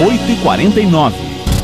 8h49.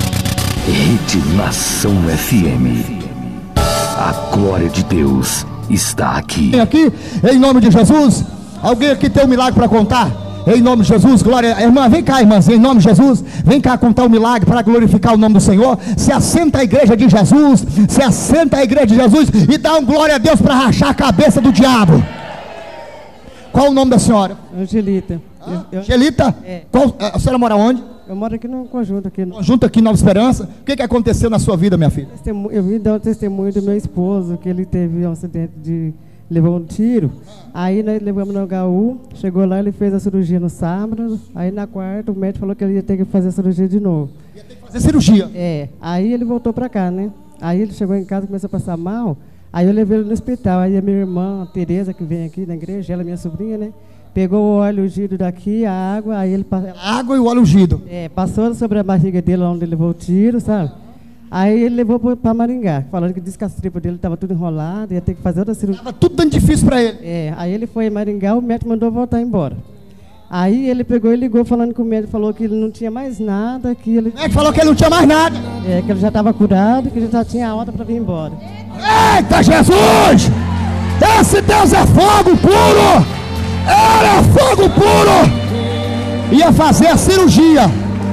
Rede Nação FM. A glória de Deus está aqui. Aqui, em nome de Jesus. Alguém aqui tem um milagre para contar? Em nome de Jesus, glória. Irmã, vem cá, irmãs, em nome de Jesus. Vem cá contar um milagre para glorificar o nome do Senhor. Se assenta a igreja de Jesus. Se assenta a igreja de Jesus e dá um glória a Deus para rachar a cabeça do diabo. Qual o nome da senhora? Angelita. Angelita? É. A senhora mora onde? Eu moro aqui no conjunto. Conjunto aqui, Nova Esperança. O que aconteceu na sua vida, minha filha? Eu vim dar um testemunho do meu esposo, que ele teve um acidente levou um tiro. Aí nós levamos no HU, chegou lá, ele fez a cirurgia no sábado. Aí na quarta, o médico falou que ele ia ter que fazer a cirurgia de novo. Ia ter que fazer cirurgia? É. Aí ele voltou pra cá, né? Aí ele chegou em casa e começou a passar mal. Aí eu levei ele no hospital. Aí a minha irmã, a Tereza, que vem aqui na igreja, ela é minha sobrinha, né? Pegou o óleo ungido daqui, a água, aí ele... A água e o óleo ungido. É, passou sobre a barriga dele, onde ele levou o tiro, sabe? Aí ele levou para Maringá, falando que disse que as tripas dele estavam tudo enrolado, ia ter que fazer outra cirurgia. Estava tudo dando difícil para ele. É, aí ele foi em Maringá, o médico mandou voltar embora. Aí ele pegou e ligou falando que o médico falou que ele não tinha mais nada, que ele... O médico falou que ele não tinha mais nada. É, que ele já estava curado, que ele já tinha a hora para vir embora. Eita, Jesus! Esse Deus é fogo puro! Ele é fogo puro! Ia fazer a cirurgia.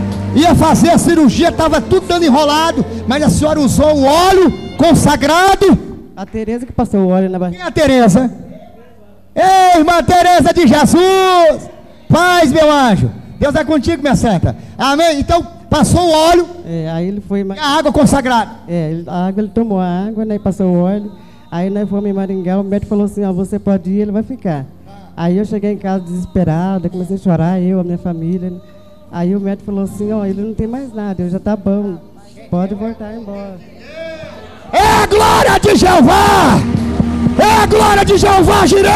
Estava tudo dando enrolado, mas a senhora usou o óleo consagrado. A Tereza que passou o óleo na barriga. Quem é a Tereza? Ei, irmã Tereza de Jesus! Paz, meu anjo. Deus é contigo, minha santa. Amém? Então, passou o óleo. É, aí ele foi... E a água consagrada. É, a água, ele tomou a água, né, passou o óleo. Aí nós fomos em Maringá, o médico falou assim, ó, você pode ir, ele vai ficar. Aí eu cheguei em casa desesperada, comecei a chorar, eu, a minha família. Aí o médico falou assim, ó, ele não tem mais nada, ele já tá bom, pode voltar embora. É a glória de Jeová! É a glória de Jeová, Jiré!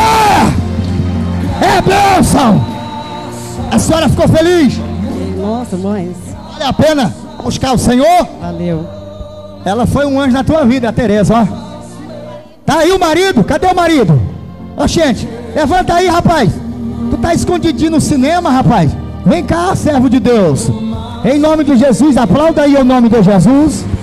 É bênção! A senhora ficou feliz? Nossa, mãe. Vale a pena buscar o Senhor? Valeu. Ela foi um anjo na tua vida, a Tereza, ó. Tá aí o marido? Cadê o marido? Ó, gente, levanta aí, rapaz. Tu tá escondidinho no cinema, rapaz. Vem cá, servo de Deus. Em nome de Jesus, aplauda aí o nome de Jesus.